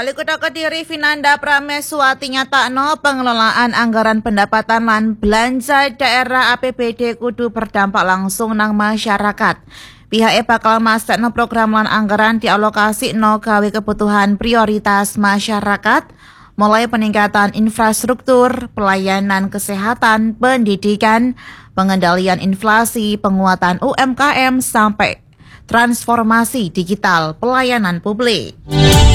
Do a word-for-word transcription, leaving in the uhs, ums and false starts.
Wali Kota Kediri Vinanda Prameswati nyatakno pengelolaan anggaran pendapatan lan belanja daerah A P B D kudu berdampak langsung nang masyarakat. Pihaknya bakal masakno program lan anggaran dialokasi no gawe kebutuhan prioritas masyarakat, mulai peningkatan infrastruktur, pelayanan kesehatan, pendidikan, pengendalian inflasi, penguatan U M K M sampai transformasi digital pelayanan publik.